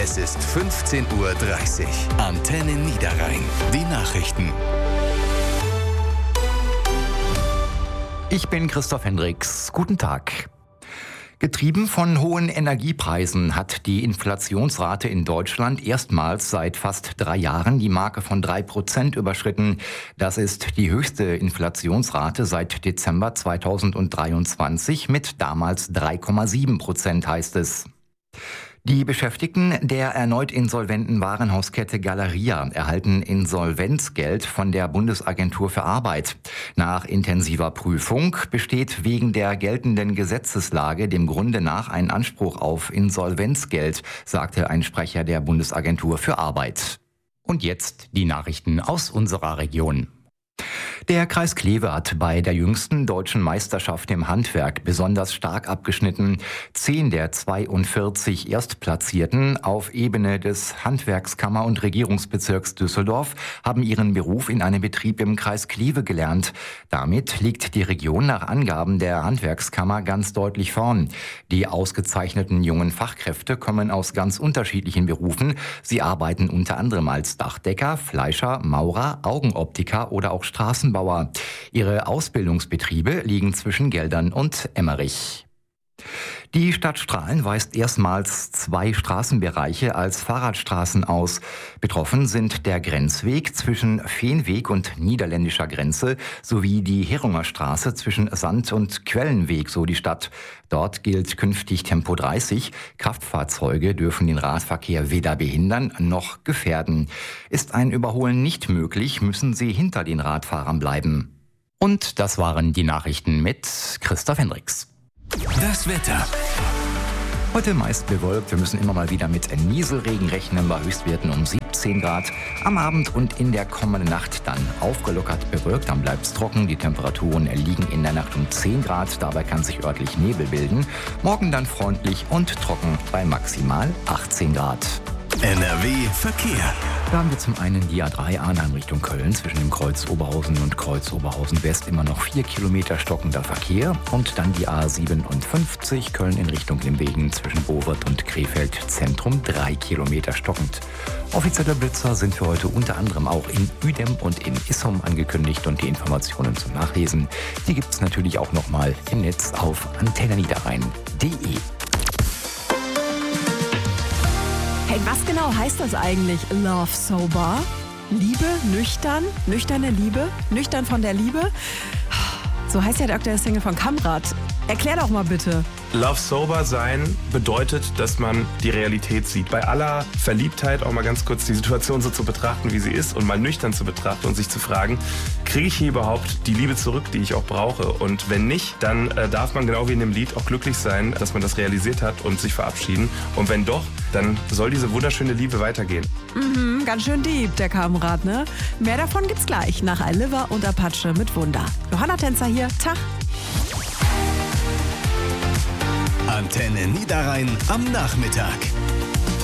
Es ist 15:30 Uhr. Antenne Niederrhein. Die Nachrichten. Ich bin Christoph Hendricks. Guten Tag. Getrieben von hohen Energiepreisen hat die Inflationsrate in Deutschland erstmals seit fast 3 Jahren die Marke von 3% überschritten. Das ist die höchste Inflationsrate seit Dezember 2023 mit damals 3,7%, heißt es. Die Beschäftigten der erneut insolventen Warenhauskette Galeria erhalten Insolvenzgeld von der Bundesagentur für Arbeit. Nach intensiver Prüfung besteht wegen der geltenden Gesetzeslage dem Grunde nach ein Anspruch auf Insolvenzgeld, sagte ein Sprecher der Bundesagentur für Arbeit. Und jetzt die Nachrichten aus unserer Region. Der Kreis Kleve hat bei der jüngsten deutschen Meisterschaft im Handwerk besonders stark abgeschnitten. 10 der 42 Erstplatzierten auf Ebene des Handwerkskammer- und Regierungsbezirks Düsseldorf haben ihren Beruf in einem Betrieb im Kreis Kleve gelernt. Damit liegt die Region nach Angaben der Handwerkskammer ganz deutlich vorn. Die ausgezeichneten jungen Fachkräfte kommen aus ganz unterschiedlichen Berufen. Sie arbeiten unter anderem als Dachdecker, Fleischer, Maurer, Augenoptiker oder auch Straßenbauer. Ihre Ausbildungsbetriebe liegen zwischen Geldern und Emmerich. Die Stadt Strahlen weist erstmals 2 Straßenbereiche als Fahrradstraßen aus. Betroffen sind der Grenzweg zwischen Feenweg und niederländischer Grenze sowie die Herunger Straße zwischen Sand- und Quellenweg, so die Stadt. Dort gilt künftig Tempo 30. Kraftfahrzeuge dürfen den Radverkehr weder behindern noch gefährden. Ist ein Überholen nicht möglich, müssen sie hinter den Radfahrern bleiben. Und das waren die Nachrichten mit Christoph Hendricks. Das Wetter. Heute meist bewölkt. Wir müssen immer mal wieder mit Nieselregen rechnen bei Höchstwerten um 17 Grad. Am Abend und in der kommenden Nacht dann aufgelockert bewölkt. Dann bleibt es trocken. Die Temperaturen liegen in der Nacht um 10 Grad. Dabei kann sich örtlich Nebel bilden. Morgen dann freundlich und trocken bei maximal 18 Grad. NRW Verkehr. Da haben wir zum einen die A3 Arnheim Richtung Köln zwischen dem Kreuz Oberhausen und Kreuz Oberhausen West immer noch 4 Kilometer stockender Verkehr. Und dann die A57 Köln in Richtung Limwegen zwischen Bovert und Krefeld Zentrum 3 Kilometer stockend. Offizielle Blitzer sind für heute unter anderem auch in Uedem und in Issum angekündigt und die Informationen zum Nachlesen, die gibt es natürlich auch nochmal im Netz auf antenneniederrhein.de. Hey, was genau heißt das eigentlich? Love sober? Liebe, nüchtern? Nüchterne Liebe? Nüchtern von der Liebe? So heißt ja der aktuelle Single von Kamrat. Erklär doch mal bitte. Love sober sein bedeutet, dass man die Realität sieht. Bei aller Verliebtheit auch mal ganz kurz die Situation so zu betrachten, wie sie ist und mal nüchtern zu betrachten und sich zu fragen, kriege ich hier überhaupt die Liebe zurück, die ich auch brauche? Und wenn nicht, dann darf man genau wie in dem Lied auch glücklich sein, dass man das realisiert hat und sich verabschieden. Und wenn doch, dann soll diese wunderschöne Liebe weitergehen. Ganz schön deep, der Kamrat, ne? Mehr davon gibt's gleich nach Alliver und Apache mit Wunder. Johanna Tänzer hier, Tag. Antenne Niederrhein am Nachmittag.